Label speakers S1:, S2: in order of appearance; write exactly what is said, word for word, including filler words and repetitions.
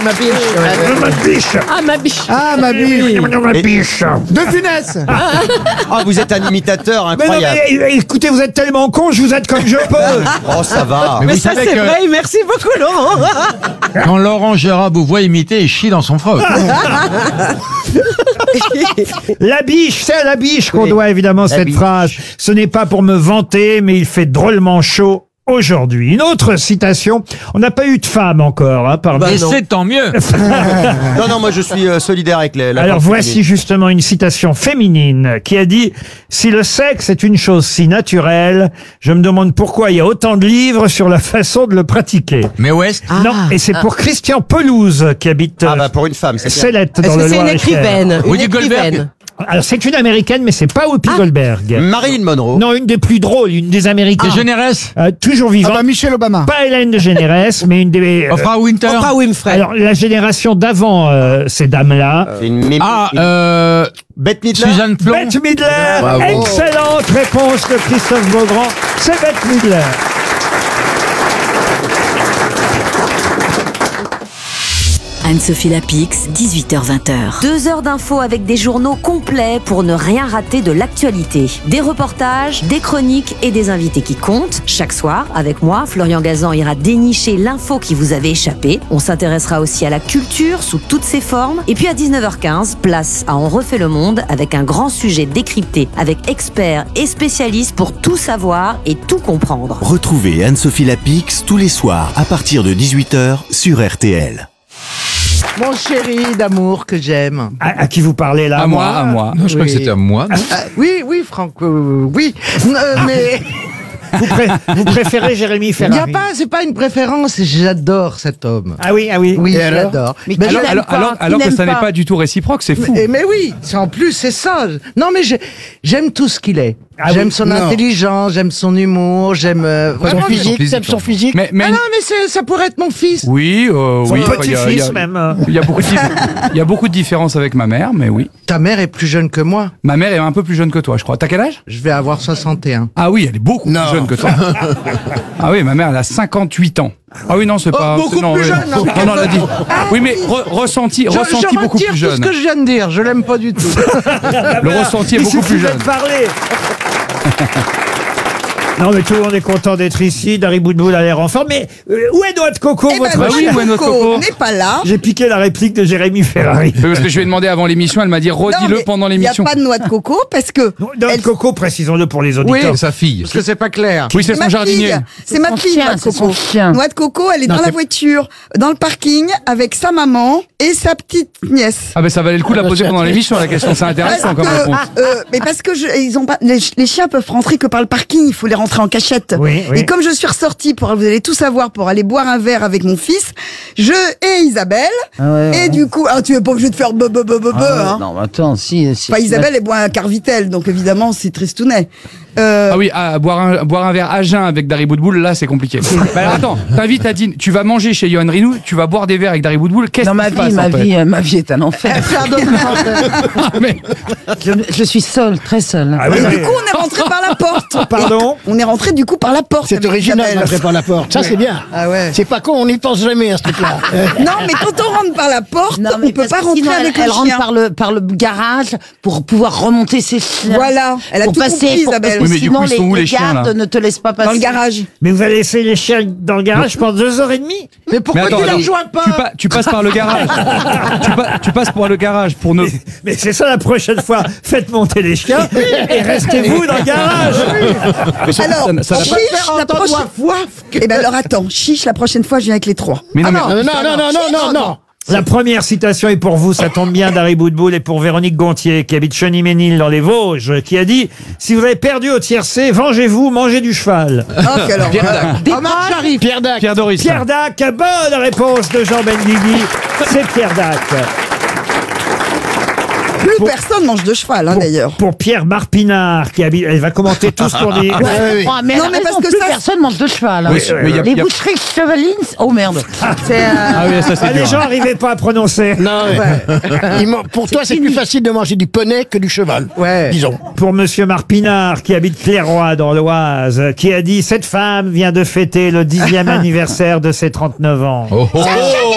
S1: ma biche.
S2: Ah, ma biche.
S3: Ah, ma biche.
S1: Ah, ma biche.
S2: Ma biche.
S1: De Funès.
S4: Ah, vous êtes un imitateur
S2: Mais non,
S4: incroyable.
S2: mais, écoutez, vous êtes tellement con, je vous aide comme je peux.
S4: Oh, ça va.
S3: Mais
S5: vous
S3: ça,
S5: savez
S3: c'est
S5: que-
S3: vrai. Merci beaucoup, Laurent.
S5: Quand Laurent Gérard vous voit imiter, il chie dans son froc.
S2: La biche, c'est à la biche qu'on
S4: Oui.
S2: doit évidemment cette
S4: biche.
S2: phrase. Ce n'est pas pour me vanter, mais il fait drôlement chaud aujourd'hui. Une autre citation. On n'a pas eu de femme encore, hein, parmi.
S5: Et c'est tant mieux.
S4: Non, non, moi je suis euh, solidaire avec les, la
S2: Alors
S4: cause
S2: voici
S4: féminine.
S2: justement une citation féminine qui a dit « Si le sexe est une chose si naturelle, je me demande pourquoi il y a autant de livres sur la façon de le pratiquer.
S5: Mais West »
S2: Non, et c'est pour Christian Pelouse qui habite
S4: Ah
S2: euh,
S4: bah pour une femme, c'est bien.
S2: Célette dans
S3: Est-ce
S2: le
S3: que c'est une
S2: Loir-et-Cher.
S3: écrivaine? Une
S5: Woody Goldberg.
S3: écrivaine.
S2: Alors c'est une américaine, mais c'est pas Whoopi Goldberg.
S4: Marilyn Monroe.
S2: Non, une des plus drôles, une des américaines.
S5: Généresse.
S2: Euh, toujours vivante.
S1: Ah bah Michelle Obama.
S2: Pas Hélène de Généresse, mais une des. euh,
S5: Oprah Winter.
S3: Oprah Winfrey.
S2: alors la génération d'avant euh, ces dames-là.
S4: C'est une mime-
S5: Ah,
S4: une-
S5: euh,
S4: Bette Midler.
S5: Suzanne Plon.
S2: Bette Midler.
S1: Bravo.
S2: Excellente réponse de Christophe Beaugrand. C'est Bette Midler.
S6: Anne-Sophie Lapix, dix-huit heures vingt.
S7: Deux heures d'infos avec des journaux complets pour ne rien rater de l'actualité. Des reportages, des chroniques et des invités qui comptent. Chaque soir, avec moi, Florian Gazan ira dénicher l'info qui vous avait échappé. On s'intéressera aussi à la culture sous toutes ses formes. Et puis à dix-neuf heures quinze, place à On refait le monde avec un grand sujet décrypté avec experts et spécialistes pour tout savoir et tout comprendre.
S8: Retrouvez Anne-Sophie Lapix tous les soirs à partir de dix-huit heures sur R T L.
S1: Mon chéri d'amour que j'aime.
S2: À, à qui vous parlez là
S5: À moi, à moi. Non, je crois
S1: Oui.
S5: que c'était à moi. non
S1: Ah, oui, oui, Franck, euh, oui. Euh, mais
S2: vous, pré- vous préférez Jérémy
S1: il y a
S2: Ferrari?
S1: pas, c'est pas une préférence. J'adore cet homme.
S2: Ah oui, ah oui.
S1: Oui,
S2: Et
S1: je
S2: alors
S1: l'adore.
S3: Mais
S1: Ben,
S3: qui
S1: je-
S3: l'aime
S9: Alors,
S3: pas,
S9: alors,
S3: qui
S9: alors que
S3: n'aime
S9: ça n'est
S3: pas.
S9: pas du tout réciproque, c'est fou.
S1: mais, mais oui, c'est en plus c'est ça. Non mais j'ai- j'aime tout ce qu'il est.
S2: Ah
S1: j'aime
S2: oui,
S1: son
S2: non.
S1: intelligence, j'aime son humour, j'aime euh, vraiment,
S9: physique,
S1: j'aime son physique.
S9: Mais, mais
S1: Ah non mais c'est- ça pourrait être mon fils.
S9: oui, euh,
S2: Son
S9: oui. enfin, il y a- il y
S2: petit-fils
S9: a-
S2: même.
S9: Il y a beaucoup de dif- il y a beaucoup de différences avec ma mère, mais oui.
S1: Ta mère est plus jeune que moi.
S9: Ma mère est un peu plus jeune que toi, je crois. T'as quel âge?
S1: Je vais avoir soixante et un.
S9: Ah oui, elle est beaucoup plus jeune que toi. Ah oui, ma mère, elle a cinquante-huit ans. Ah oui, non, c'est pas.
S1: beaucoup
S9: c'est- non,
S1: plus
S9: oui.
S1: jeune, non, mais
S9: Non, non, elle a dit.
S1: Ah,
S9: Oui, mais re- ressenti,
S1: Je,
S9: ressenti
S1: je
S9: beaucoup
S1: retire
S9: plus
S1: tout ce
S9: jeune.
S1: que je viens de dire. Je l'aime pas du tout.
S9: Le ressenti est
S2: Il
S9: beaucoup plus
S2: suffisait
S9: jeune.
S2: de parler. Non, mais tout le monde est content d'être ici. Dari Boudboul a l'air en forme. Mais euh, où est Noix de Coco,
S10: Eh ben,
S2: votre
S9: Bah
S10: Noix
S9: oui,
S10: de
S9: ouais, notre
S10: Coco
S9: coco.
S10: n'est pas là.
S2: J'ai piqué la réplique de Jérémy Ferrari.
S9: Oui, parce que je lui ai demandé avant l'émission, elle m'a dit
S10: Non,
S9: redis-le
S10: mais
S9: pendant
S10: Il n'y a
S9: l'émission.
S10: pas de noix de coco parce que
S2: Noix de
S10: elle-
S2: Coco, précisons-le pour les auditeurs.
S1: Oui.
S5: Sa fille.
S1: Parce que c'est pas clair.
S9: Oui, c'est
S10: c'est
S9: son
S10: ma
S9: jardinier.
S10: fille. C'est ma
S3: son
S10: fille,
S3: chien,
S10: Noix de
S3: c'est son
S10: Coco.
S3: chien.
S10: Noix de Coco, elle est
S1: Non,
S10: dans la
S1: c'est-
S10: voiture, dans le parking, avec sa maman et sa petite nièce.
S9: Ah ben ça valait le coup de la poser pendant l'émission, la question, c'est intéressant comme
S10: Parce que,
S9: réponse.
S10: euh, mais parce que je, ils ont pas, les, les chiens peuvent rentrer que par le parking, il faut les rentrer en cachette.
S2: Oui, oui.
S10: Et comme je suis ressortie pour, vous allez tout savoir, pour aller boire un verre avec mon fils, je et Isabelle, et du coup, ah, tu es pas obligé de faire be be be be be, hein.
S3: Non, mais attends, si. si
S10: Enfin, Isabelle, elle boit un Carvitel, donc évidemment, c'est tristounet. Euh,
S9: Ah oui, à boire un, boire un verre à jeun avec Dari Boudboul, là c'est compliqué. Bah alors, attends, t'invites à dîner, tu vas manger chez Yoann Rioux, tu vas boire des verres avec Dari Boudboul, qu'est-ce
S3: Dans
S9: qui
S3: ma
S9: se
S3: vie,
S9: passe
S3: ma
S9: en fait
S3: vie, euh, ma vie est un enfer.
S10: elle fait un dommage.
S9: Ah, mais-
S3: je, je suis seule, très seule.
S2: Ah oui,
S10: Et
S2: oui.
S10: du coup, on est rentré par la porte.
S2: Pardon.
S10: On est rentré du coup par la porte.
S11: C'est
S10: avec
S11: original
S10: Isabelle.
S11: d'entrer par la porte. Ça, c'est bien.
S10: Ah ouais.
S11: C'est pas con, on n'y pense jamais à ce truc-là. Euh,
S10: Non, mais quand on rentre par la porte,
S3: Non, mais
S10: on peut
S3: parce
S10: pas
S3: que
S10: rentrer
S3: sinon,
S10: avec
S3: elle, elle
S10: le
S3: rentre
S10: chien.
S3: par le, par le garage pour pouvoir remonter ses chiens.
S10: Voilà, elle a
S3: pour
S10: tout
S3: passer,
S10: compris,
S3: pour-
S10: Isabelle.
S3: parce que
S9: Oui, mais du
S3: sinon,
S9: coup, ils
S3: les,
S9: sont où, les
S3: les
S9: chiens,
S3: gardes
S9: là
S3: ne te laissent pas passer.
S10: Dans le garage.
S2: Mais vous allez laisser les chiens dans le garage pendant deux heures et demie?
S1: Mais pourquoi
S9: Mais attends,
S1: tu la
S9: attends,
S1: rejoins pas
S9: tu, pa- tu passes par le garage. tu, pa- tu passes par le garage pour ne.
S2: Mais c'est ça la prochaine fois. Faites monter les chiens et restez-vous dans le garage.
S9: Mais ça-
S10: Alors,
S9: ça n'a- ça n'a
S10: chiche,
S9: pas-
S1: Faire
S10: la
S1: entendre
S10: prochaine...
S1: waf, waf.
S10: Eh ben alors attends, chiche, la prochaine fois, je viens avec les trois.
S9: Mais non, mais-
S11: non, non, non, non, non, non, non.
S2: La première citation est pour vous, ça tombe bien, Dari Boudboul, et pour Véronique Gontier, qui habite Cheny-Ménil dans les Vosges, qui a dit « Si vous avez perdu au tiercé, vengez-vous, mangez du cheval
S10: Oh, quelle horreur.
S1: Ah, Marc, j'arrive.
S11: Pierre Dac.
S9: Pierre Doris. »
S2: Pierre Dac, bonne réponse de Jean Benguigui, c'est Pierre Dac.
S10: Plus personne mange de cheval, hein, d'ailleurs.
S2: Pour Pierre Marpinard, qui habite... Elle va commenter tous pour dire...
S11: Ouais, ouais, ouais.
S3: Oh, mais
S10: Non,
S3: elle a
S10: mais
S3: raison,
S10: parce que
S3: plus
S10: ça-
S3: personne mange de cheval. hein.
S9: Oui, mais il y a-
S3: Les
S9: il y a-
S3: boucheries chevalines, oh merde.
S10: C'est, euh,
S9: Ah oui, ça c'est
S2: Ah, les
S9: dur.
S2: gens n'arrivaient pas à prononcer.
S11: Non, ouais. Il man- Pour toi, c'est plus facile de manger du poney que du cheval.
S1: Ouais.
S11: Disons.
S2: Pour Monsieur Marpinard, qui habite Clairoy dans l'Oise, qui a dit « Cette femme vient de fêter le dixième anniversaire de ses trente-neuf ans.
S5: Oh, oh, oh.